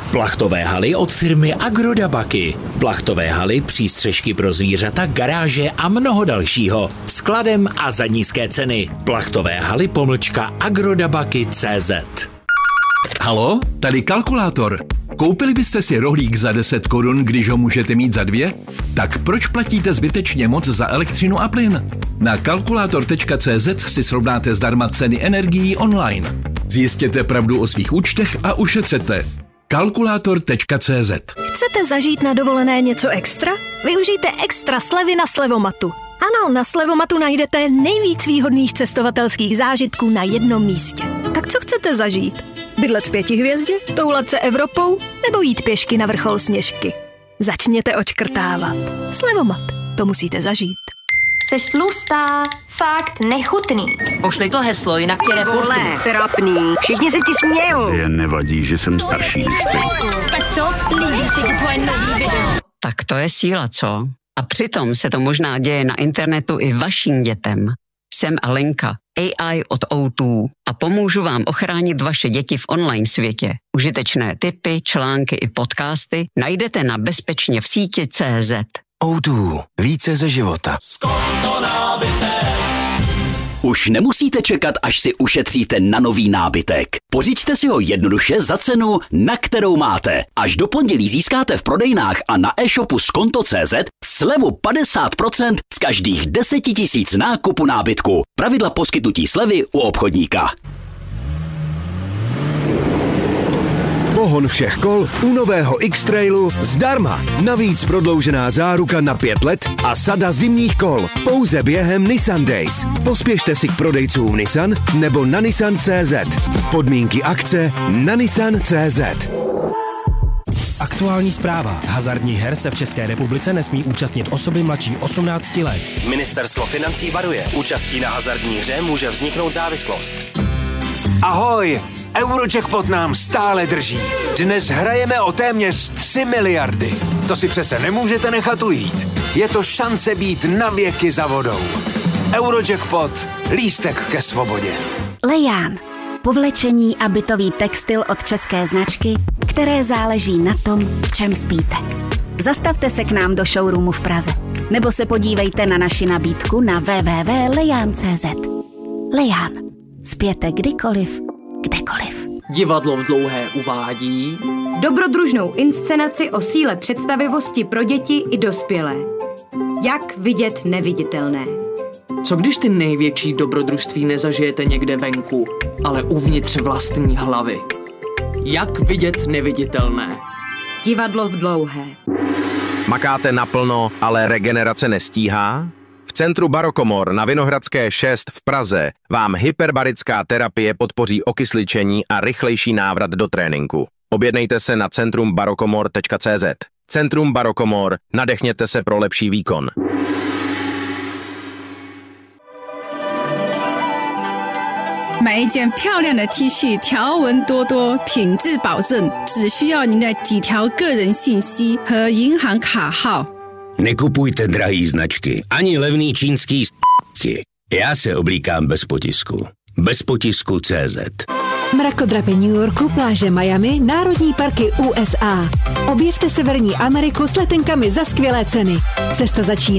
Plachtové haly od firmy Agrodabaky. Plachtové haly, přístřežky pro zvířata, garáže a mnoho dalšího. Skladem a za nízké ceny. Plachtové haly _Agrodabaky.cz. Halo, tady kalkulátor. Koupili byste si rohlík za 10 korun, když ho můžete mít za 2? Tak proč platíte zbytečně moc za elektřinu a plyn? Na kalkulátor.cz si srovnáte zdarma ceny energií online. Zjistěte pravdu o svých účtech a ušetřete. Kalkulátor.cz. Chcete zažít na dovolené něco extra? Využijte extra slevy na Slevomatu. Ano, na Slevomatu najdete nejvíc výhodných cestovatelských zážitků na jednom místě. Tak co chcete zažít? Bydlet v 5 hvězdě? Toulat se Evropou? Nebo jít pěšky na vrchol Sněžky? Začněte odškrtávat. Slevomat. To musíte zažít. Seš tlustá, fakt nechutný. Pošli to heslo, jinak tě reportuju. Trapný, všichni se ti smějou. Jen nevadí, že jsem starší než ty. Tak co? Líbí se ti tvoje nový video. Tak to je síla, co? A přitom se to možná děje na internetu i vašim dětem. Jsem Alenka, AI od O2 a pomůžu vám ochránit vaše děti v online světě. Užitečné tipy, články i podcasty najdete na bezpečně v síti.cz. O2. Více ze života. Už nemusíte čekat, až si ušetříte na nový nábytek. Pořiďte si ho jednoduše za cenu, na kterou máte. Až do pondělí získáte v prodejnách a na e-shopu skonto.cz slevu 50% z každých 10 000 nákupu nábytku. Pravidla poskytnutí slevy u obchodníka. Pohon všech kol u nového X-Trailu zdarma. Navíc prodloužená záruka na 5 let a sada zimních kol. Pouze během Nissan Days. Pospěšte si k prodejcům Nissan nebo na Nissan.cz. Podmínky akce na Nissan.cz. Aktuální zpráva. Hazardních her se v České republice nesmí účastnit osoby mladší 18 let. Ministerstvo financí varuje. Účastí na hazardní hře může vzniknout závislost. Ahoj! Eurojackpot nám stále drží. Dnes hrajeme o téměř 3 miliardy. To si přece nemůžete nechat ujít. Je to šance být navěky za vodou. Eurojackpot. Lístek ke svobodě. Leján. Povlečení a bytový textil od české značky, které záleží na tom, v čem spíte. Zastavte se k nám do showroomu v Praze. Nebo se podívejte na naši nabídku na www.lejan.cz. Leján. Spěte kdykoliv, kdekoliv. Divadlo v Dlouhé uvádí dobrodružnou inscenaci o síle představivosti pro děti i dospělé. Jak vidět neviditelné. Co když ty největší dobrodružství nezažijete někde venku, ale uvnitř vlastní hlavy? Jak vidět neviditelné? Divadlo v Dlouhé. Makáte naplno, ale regenerace nestíhá? V centru Barokomor na Vinohradské 6 v Praze vám hyperbarická terapie podpoří okysličení a rychlejší návrat do tréninku. Objednejte se na centrumbarokomor.cz. Centrum Barokomor. Nadechněte se pro lepší výkon. 买一件漂亮的 T 恤，条纹多多，品质保证，只需要您的几条个人信息和银行卡号。 Nekupujte drahý značky, ani levný čínský s***ky. Já se oblíkám bez potisku. Bez potisku CZ. Mrakodrapy New Yorku, pláže Miami, národní parky USA. Objevte Severní Ameriku s letenkami za skvělé ceny. Cesta začíná